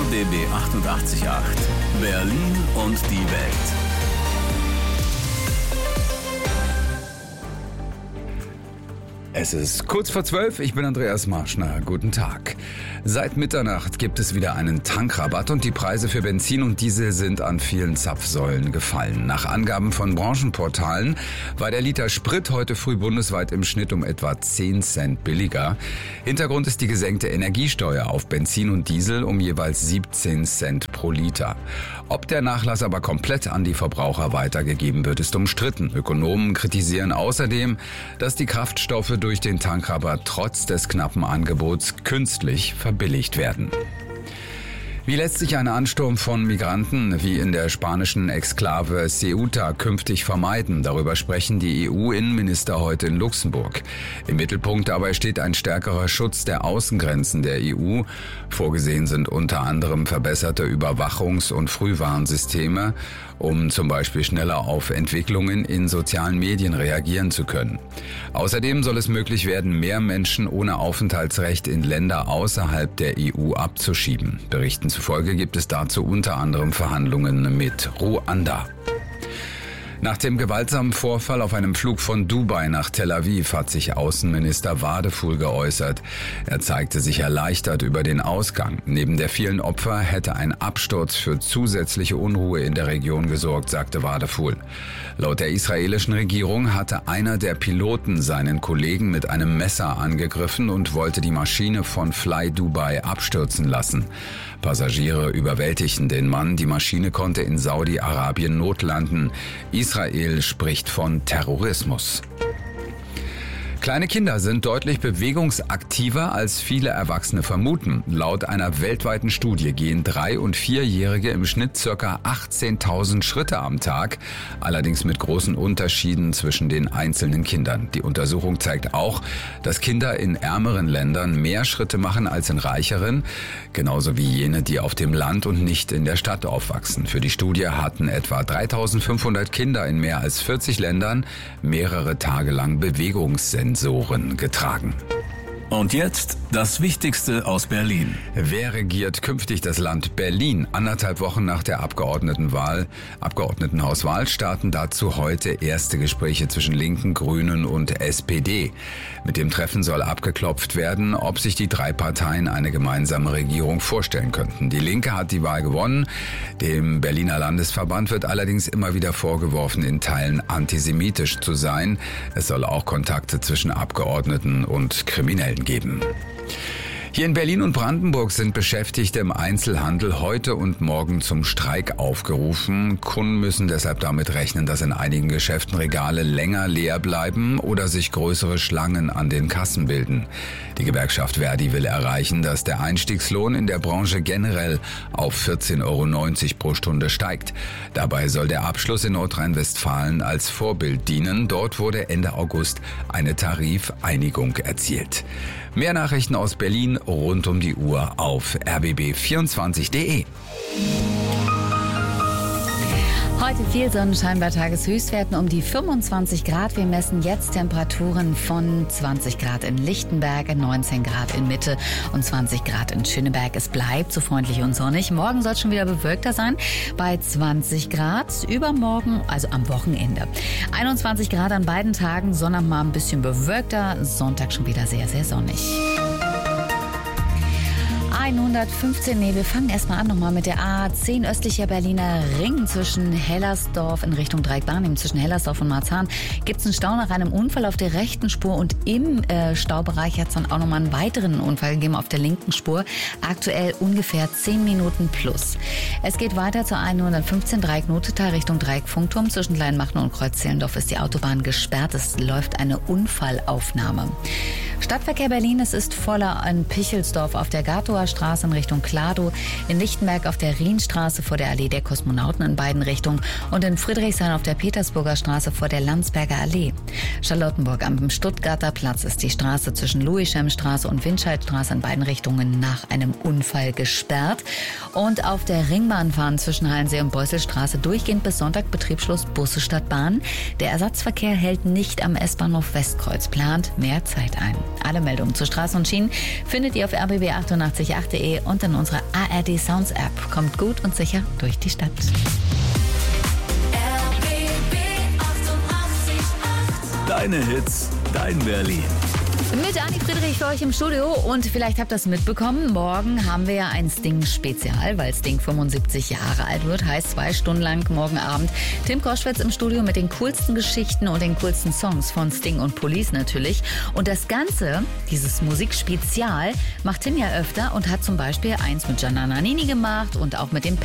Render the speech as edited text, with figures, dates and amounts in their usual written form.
RBB 88.8 Berlin und die Welt. Es ist kurz vor 12, ich bin Andreas Marschner. Guten Tag. Seit Mitternacht gibt es wieder einen Tankrabatt und die Preise für Benzin und Diesel sind an vielen Zapfsäulen gefallen. Nach Angaben von Branchenportalen war der Liter Sprit heute früh bundesweit im Schnitt um etwa 10 Cent billiger. Hintergrund ist die gesenkte Energiesteuer auf Benzin und Diesel um jeweils 17 Cent pro Liter. Ob der Nachlass aber komplett an die Verbraucher weitergegeben wird, ist umstritten. Ökonomen kritisieren außerdem, dass die Kraftstoffe durch den Tankrabatt trotz des knappen Angebots künstlich verbilligt werden. Wie lässt sich ein Ansturm von Migranten wie in der spanischen Exklave Ceuta künftig vermeiden? Darüber sprechen die EU-Innenminister heute in Luxemburg. Im Mittelpunkt dabei steht ein stärkerer Schutz der Außengrenzen der EU. Vorgesehen sind unter anderem verbesserte Überwachungs- und Frühwarnsysteme, um zum Beispiel schneller auf Entwicklungen in sozialen Medien reagieren zu können. Außerdem soll es möglich werden, mehr Menschen ohne Aufenthaltsrecht in Länder außerhalb der EU abzuschieben. Berichten zufolge gibt es dazu unter anderem Verhandlungen mit Ruanda. Nach dem gewaltsamen Vorfall auf einem Flug von Dubai nach Tel Aviv hat sich Außenminister Wadefuhl geäußert. Er zeigte sich erleichtert über den Ausgang. Neben der vielen Opfer hätte ein Absturz für zusätzliche Unruhe in der Region gesorgt, sagte Wadefuhl. Laut der israelischen Regierung hatte einer der Piloten seinen Kollegen mit einem Messer angegriffen und wollte die Maschine von Fly Dubai abstürzen lassen. Passagiere überwältigten den Mann. Die Maschine konnte in Saudi-Arabien notlanden. Israel spricht von Terrorismus. Kleine Kinder sind deutlich bewegungsaktiver, als viele Erwachsene vermuten. Laut einer weltweiten Studie gehen 3- und 4-Jährige im Schnitt ca. 18.000 Schritte am Tag, allerdings mit großen Unterschieden zwischen den einzelnen Kindern. Die Untersuchung zeigt auch, dass Kinder in ärmeren Ländern mehr Schritte machen als in reicheren, genauso wie jene, die auf dem Land und nicht in der Stadt aufwachsen. Für die Studie hatten etwa 3.500 Kinder in mehr als 40 Ländern mehrere Tage lang Bewegungssensoren getragen. Und jetzt das Wichtigste aus Berlin. Wer regiert künftig das Land Berlin? 1,5 Wochen nach der Abgeordnetenhauswahl starten dazu heute erste Gespräche zwischen Linken, Grünen und SPD. Mit dem Treffen soll abgeklopft werden, ob sich die drei Parteien eine gemeinsame Regierung vorstellen könnten. Die Linke hat die Wahl gewonnen. Dem Berliner Landesverband wird allerdings immer wieder vorgeworfen, in Teilen antisemitisch zu sein. Es soll auch Kontakte zwischen Abgeordneten und Kriminellen geben. Hier in Berlin und Brandenburg sind Beschäftigte im Einzelhandel heute und morgen zum Streik aufgerufen. Kunden müssen deshalb damit rechnen, dass in einigen Geschäften Regale länger leer bleiben oder sich größere Schlangen an den Kassen bilden. Die Gewerkschaft Verdi will erreichen, dass der Einstiegslohn in der Branche generell auf 14,90 € pro Stunde steigt. Dabei soll der Abschluss in Nordrhein-Westfalen als Vorbild dienen. Dort wurde Ende August eine Tarifeinigung erzielt. Mehr Nachrichten aus Berlin rund um die Uhr auf rbb24.de. Heute viel Sonnenschein bei Tageshöchstwerten um die 25 Grad. Wir messen jetzt Temperaturen von 20 Grad in Lichtenberg, 19 Grad in Mitte und 20 Grad in Schöneberg. Es bleibt so freundlich und sonnig. Morgen soll es schon wieder bewölkter sein bei 20 Grad. Übermorgen, also am Wochenende. 21 Grad an beiden Tagen, Sonntag mal ein bisschen bewölkter, Sonntag schon wieder sehr, sehr sonnig. 115, wir fangen erstmal an nochmal mit der A10 östlicher Berliner Ring zwischen Hellersdorf in Richtung Dreieckbahn, zwischen Hellersdorf und Marzahn gibt es einen Stau nach einem Unfall auf der rechten Spur und im Staubereich hat es dann auch nochmal einen weiteren Unfall gegeben auf der linken Spur. Aktuell ungefähr 10 Minuten plus. Es geht weiter zur 115 Dreieck Notetal Richtung Dreieck Funkturm. Zwischen Kleinmachnow und Kreuz-Zehlendorf ist die Autobahn gesperrt. Es läuft eine Unfallaufnahme. Stadtverkehr Berlin, es ist voller in Pichelsdorf auf der Gatower Straße in Richtung Kladow, in Lichtenberg auf der Rienstraße vor der Allee der Kosmonauten in beiden Richtungen und in Friedrichshain auf der Petersburger Straße vor der Landsberger Allee. Charlottenburg am Stuttgarter Platz ist die Straße zwischen Louis-Schem-Straße und Windscheidstraße in beiden Richtungen nach einem Unfall gesperrt. Und auf der Ringbahnbahn zwischen Hallensee und Beusselstraße durchgehend bis Sonntag Betriebsschluss Busse statt Bahn. Der Ersatzverkehr hält nicht am S-Bahnhof Westkreuz, plant mehr Zeit ein. Alle Meldungen zu Straßen und Schienen findet ihr auf rbb888 radio8.de und in unserer ARD Sounds App. Kommt gut und sicher durch die Stadt. Deine Hits, dein Berlin. Mit Anni Friedrich für euch im Studio und vielleicht habt ihr das mitbekommen, morgen haben wir ja ein Sting-Spezial, weil Sting 75 Jahre alt wird, heißt 2 Stunden lang morgen Abend Tim Koschwitz im Studio mit den coolsten Geschichten und den coolsten Songs von Sting und Police natürlich. Und das Ganze, dieses Musikspezial, macht Tim ja öfter und hat zum Beispiel eins mit Gianna Nannini gemacht und auch mit dem